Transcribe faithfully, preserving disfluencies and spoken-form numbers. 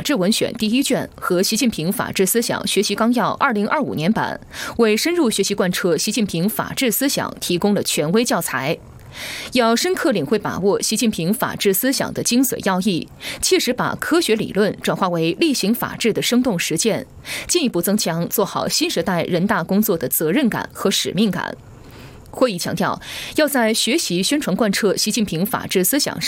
治文选》第一卷和《习近平法治思想学习纲要》二零二五年版，为深入学习贯彻习近平法治思想提供了权威教材。要深刻领会把握习近平法治思想的精髓要义，切实把科学理论转化为厉行法治的生动实践，进一步增强做好新时代人大工作的责任感和使命感。会议强调，要在学习宣传贯彻习近平法治思想上